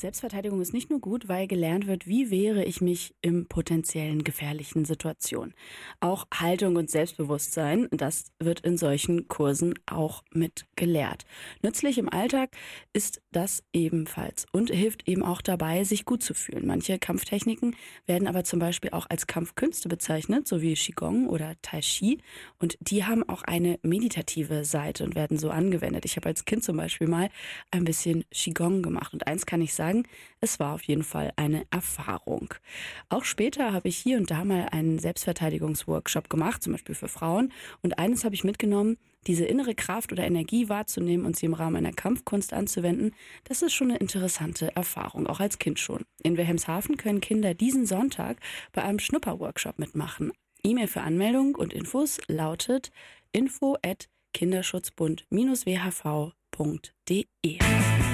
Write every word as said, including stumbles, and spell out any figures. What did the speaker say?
Selbstverteidigung ist nicht nur gut, weil gelernt wird, wie wehre ich mich in potenziellen gefährlichen Situationen. Auch Haltung und Selbstbewusstsein, das wird in solchen Kursen auch mit gelehrt. Nützlich im Alltag ist das ebenfalls und hilft eben auch dabei, sich gut zu fühlen. Manche Kampftechniken werden aber zum Beispiel auch als Kampfkünste bezeichnet, so wie Qigong oder Tai Chi. Und die haben auch eine meditative Seite und werden so angewendet. Ich habe als Kind zum Beispiel mal ein bisschen Qigong gemacht. Und eins kann ich sagen, es war auf jeden Fall eine Erfahrung. Auch später habe ich hier und da mal einen Selbstverteidigungsworkshop gemacht, zum Beispiel für Frauen. Und eines habe ich mitgenommen: diese innere Kraft oder Energie wahrzunehmen und sie im Rahmen einer Kampfkunst anzuwenden, das ist schon eine interessante Erfahrung, auch als Kind schon. In Wilhelmshaven können Kinder diesen Sonntag bei einem Schnupperworkshop mitmachen. E-Mail für Anmeldung und Infos lautet info at kinderschutzbund dash w h v punkt d e.